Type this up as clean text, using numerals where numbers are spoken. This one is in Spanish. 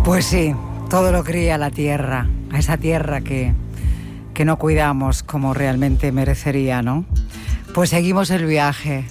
Pues sí, todo lo cría la tierra, a esa tierra que no cuidamos como realmente merecería, ¿no? Pues seguimos el viaje